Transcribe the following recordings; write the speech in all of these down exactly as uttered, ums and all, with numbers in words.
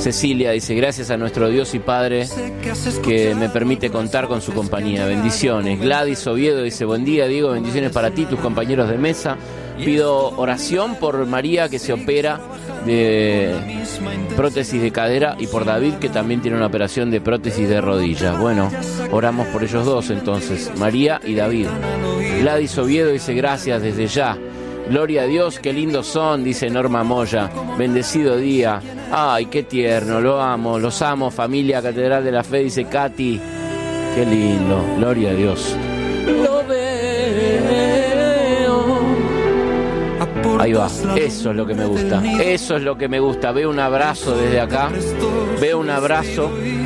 Cecilia dice, gracias a nuestro Dios y Padre que me permite contar con su compañía. Bendiciones. Gladys Oviedo dice, buen día, Diego, bendiciones para ti, tus compañeros de mesa. Pido oración por María, que se opera de prótesis de cadera, y por David, que también tiene una operación de prótesis de rodilla. Bueno, oramos por ellos dos entonces, María y David. Gladys Oviedo dice, gracias desde ya. Gloria a Dios, qué lindos son, dice Norma Moya. Bendecido día. Ay, qué tierno, lo amo, los amo, familia Catedral de la Fe, dice Katy. Qué lindo, gloria a Dios. Lo veo. Ahí va, eso es lo que me gusta. Eso es lo que me gusta. Veo un abrazo desde acá. Veo un abrazo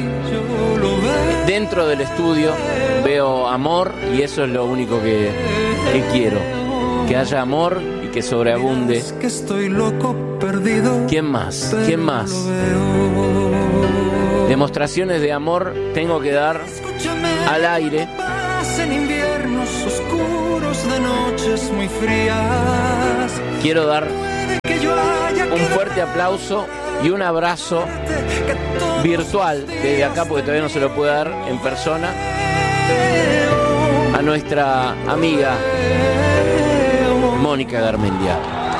dentro del estudio. Veo amor y eso es lo único que, que quiero. Que haya amor y que sobreabunde. ¿Quién más? ¿Quién más? Demostraciones de amor tengo que dar al aire. Quiero dar un fuerte aplauso y un abrazo virtual desde acá, porque todavía no se lo puede dar en persona, a nuestra amiga Mónica Garmendia,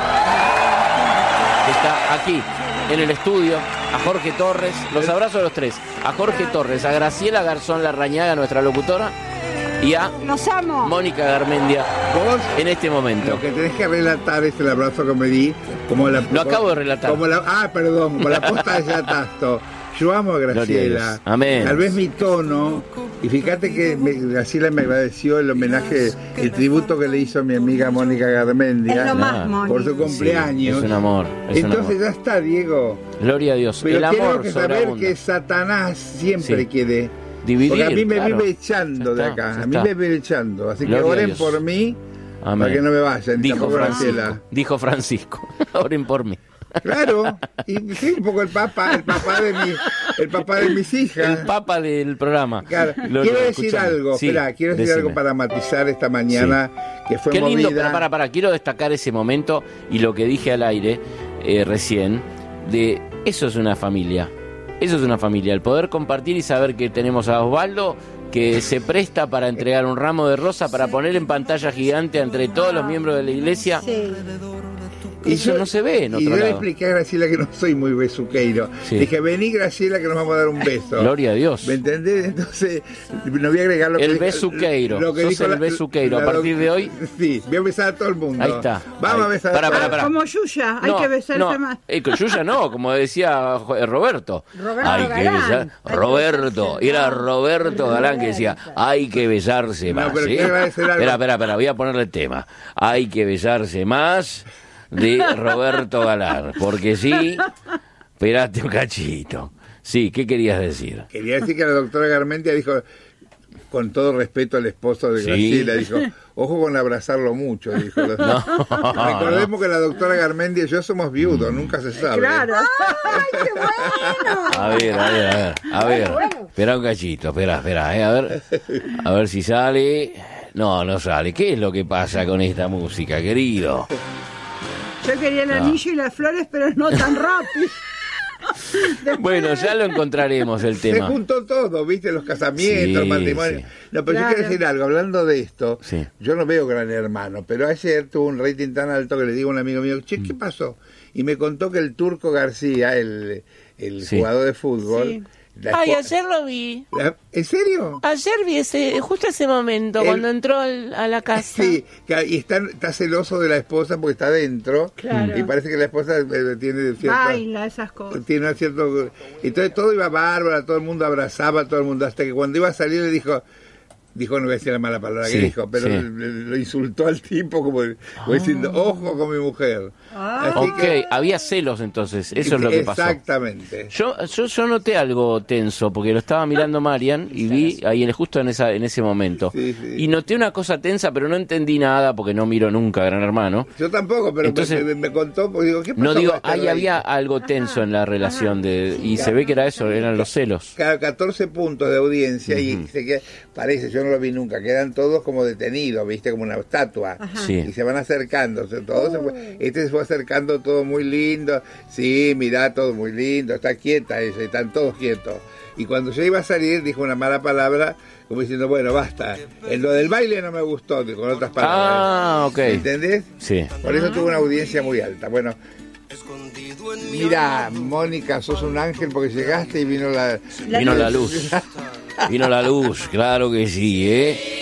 que está aquí en el estudio, a Jorge Torres, los abrazo a los tres, a Jorge Torres, a Graciela Garzón Larrañaga, nuestra locutora, y a los amo. Mónica Garmendia. Vos, en este momento. Lo que tenés que relatar es el abrazo que me di. Como la, lo acabo de relatar. Como la, ah, perdón, como la posta de Yatasto. Yo amo a Graciela. Amén. Tal vez mi tono, y fíjate que me, Graciela me agradeció el homenaje, el tributo que le hizo a mi amiga Mónica Garmendia. Es lo más, Mónica. Por su cumpleaños. Sí, es un amor. Es Entonces un amor. Ya está, Diego. Gloria a Dios. Pero el tengo amor que saber sobreabunda. que Satanás siempre Sí. quiere dividir. Porque a mí me claro. vive echando Ya de está, acá. ya A mí está. me vive echando. Así Gloria que a oren Dios. por mí. Amén. Para que no me vayan. Dijo Francisco. Graciela. Dijo Francisco. Oren por mí. Claro, y sí, un poco el papá, el papá de mi, el papá de mis hijas. El papa del programa. Claro. Lo- quiero lo decir escuchamos. algo, Sí, espera, quiero decir decime. algo para matizar esta mañana que fue Qué lindo, movida. para, para, para, quiero destacar ese momento y lo que dije al aire eh, recién, de eso es una familia, eso es una familia, el poder compartir y saber que tenemos a Osvaldo, que se presta para entregar un ramo de rosa, para poner en pantalla gigante entre todos los miembros de la iglesia. Sí. Eso yo- no se ve en Y otro yo le lado. expliqué a Graciela que no soy muy besuqueiro. Sí. Dije, vení Graciela que nos vamos a dar un beso. Gloria a Dios. ¿Me entendés? Entonces, no voy a agregar lo que El dijo- besuqueiro. lo que Sos dijo el la- besuqueiro. A la- partir de hoy. Sí, voy a besar a todo el mundo. Ahí está. Vamos Ahí. a besar Pará, a pará, todos. pará. Como Yuya, hay No, que besarse no, más. eh, con Yuya no, como decía Jo- eh, Roberto. Roberto hay que Galán. besar. Hay que Roberto, besarse era más. Roberto Galán que decía, hay que besarse No, más. pero ¿sí? quiero agradecer algo. Espera, espera, espera, voy a ponerle el tema. Hay que besarse más de Roberto Galán. Porque sí, espérate un cachito. Sí, ¿qué querías decir? Quería decir que la doctora Garmendia dijo, con todo respeto al esposo de Sí. Graciela, dijo, ojo con abrazarlo mucho, dijo. Recordemos que la doctora Garmendia y yo somos viudos, nunca se sabe. Claro. ¡Ay, qué bueno! A ver, a ver, a ver, a ver. Espera un cachito, espera, espera, eh, a ver. A ver si sale. No, no sale. ¿Qué es lo que pasa con esta música, querido? Yo quería el anillo y las flores, pero no tan rápido. Bueno, ya lo encontraremos el Se tema. juntó todo, viste, los casamientos, Sí, los matrimonios. sí. No, pero Claro. yo quiero decir algo, hablando de esto, Sí. yo no veo Gran Hermano, pero ayer tuvo un rating tan alto que le digo a un amigo mío, che, ¿qué pasó? Y me contó que el Turco García, el, el Sí. jugador de fútbol... Sí. la Ay, espo- ayer lo vi. la- ¿En serio? Ayer vi ese, justo ese momento, El- cuando entró al- a la casa. Sí, que- y está, está celoso de la esposa porque está adentro, Claro. y parece que la esposa eh, tiene cierto... Baila esas cosas. Tiene un cierto... Entonces todo iba bárbaro, todo el mundo abrazaba a todo el mundo, hasta que cuando iba a salir le dijo... Dijo, no voy a decir la mala palabra Sí, que dijo, pero sí. le- le- lo insultó al tipo como, como diciendo, ojo con mi mujer. Ah. Así Ok, que- había celos entonces, eso es lo que pasó. Exactamente. Yo, yo, yo noté algo tenso, porque lo estaba mirando Marian y vi ahí en- justo en esa en ese momento. Sí, sí. Y noté una cosa tensa, pero no entendí nada, porque no miro nunca Gran Hermano. Yo tampoco, pero Entonces- me, me contó, porque digo, ¿qué pasó? No digo, con este ahí rey? había algo tenso en la relación de y se ve que era eso, eran los celos. Cada catorce puntos de audiencia y se queda- parece, yo no lo vi nunca, quedan todos como detenidos, viste, como una estatua. Sí. Y se van acercando, todos se fue, este se fue acercando todo muy lindo, sí, mirá, todo muy lindo, está quieta ella, están todos quietos. Y cuando yo iba a salir, dijo una mala palabra, como diciendo, bueno, basta, en lo del baile no me gustó, con otras palabras. Ah, ok. ¿Entendés? Sí. Por eso tuvo una audiencia muy alta. Bueno, mira, Mónica, sos un ángel porque llegaste y vino la... Vino la luz. Vino la luz, claro que sí, ¿eh?